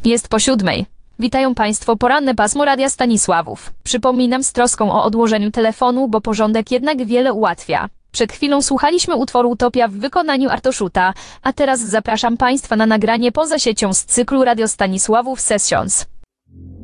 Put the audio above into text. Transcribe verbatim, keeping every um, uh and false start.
Jest po siódmej. Witają Państwo poranne pasmo Radia Stanisławów. Przypominam z troską o odłożeniu telefonu, bo porządek jednak wiele ułatwia. Przed chwilą słuchaliśmy utworu Utopia w wykonaniu Artoszuta, a teraz zapraszam Państwa na nagranie poza siecią z cyklu Radio Stanisławów Sessions.